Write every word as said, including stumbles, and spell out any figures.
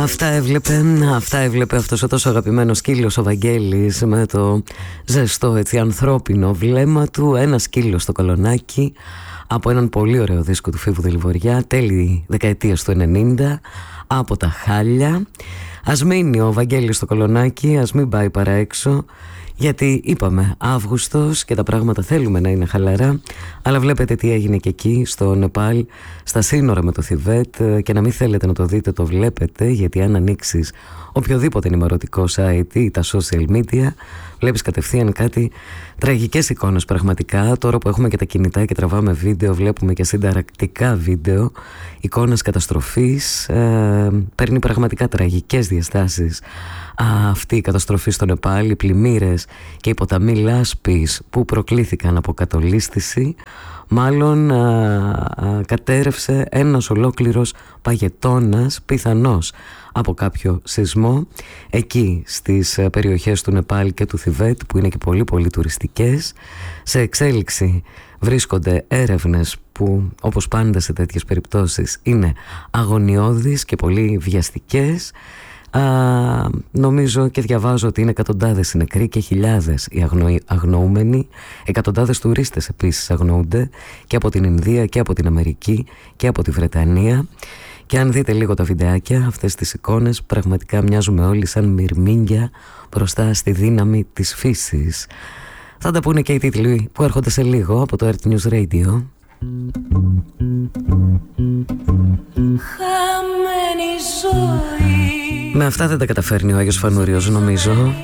Αυτά έβλεπε, αυτά έβλεπε αυτός ο τόσο αγαπημένος σκύλος ο Βαγγέλης, με το ζεστό έτσι ανθρώπινο βλέμμα του. Ένα σκύλο στο κολονάκι, από έναν πολύ ωραίο δίσκο του Φίβου Δελιβοριά, τέλη δεκαετίας του ενενήντα, από τα Χάλια. Ας μείνει ο Βαγγέλης στο κολονάκι, ας μην πάει παρά έξω, γιατί είπαμε Αύγουστος και τα πράγματα θέλουμε να είναι χαλαρά, αλλά βλέπετε τι έγινε και εκεί στο Νεπάλ, στα σύνορα με το Θιβέτ, και να μην θέλετε να το δείτε, το βλέπετε, γιατί αν ανοίξεις οποιοδήποτε ενημερωτικό site ή τα social media, βλέπεις κατευθείαν κάτι, τραγικές εικόνες πραγματικά. Τώρα που έχουμε και τα κινητά και τραβάμε βίντεο, βλέπουμε και συνταρακτικά βίντεο, εικόνες καταστροφής, ε, παίρνει πραγματικά τραγικές διαστάσεις αυτή η καταστροφή στο Νεπάλ, οι πλημμύρες και οι ποταμοί λάσπης που προκλήθηκαν από κατολίσθηση. Μάλλον α, α, κατέρευσε ένας ολόκληρος παγετώνας, πιθανώς από κάποιο σεισμό, εκεί στις περιοχές του Νεπάλ και του Θιβέτ, που είναι και πολύ πολύ τουριστικές. Σε εξέλιξη βρίσκονται έρευνες που, όπως πάντα σε τέτοιες περιπτώσεις, είναι αγωνιώδεις και πολύ βιαστικές. Α, νομίζω και διαβάζω ότι είναι εκατοντάδες οι νεκροί και χιλιάδες οι αγνο, αγνοούμενοι. Εκατοντάδες τουρίστες επίσης αγνοούνται, και από την Ινδία και από την Αμερική και από τη Βρετανία. Και αν δείτε λίγο τα βιντεάκια, αυτές τις εικόνες, πραγματικά μοιάζουμε όλοι σαν μυρμήγκια μπροστά στη δύναμη της φύσης. Θα τα πούνε και οι τίτλοι που έρχονται σε λίγο από το Earth News Radio. Χαμένη ζωή. Με αυτά δεν τα καταφέρνει ο Άγιος Φανούριος, νομίζω.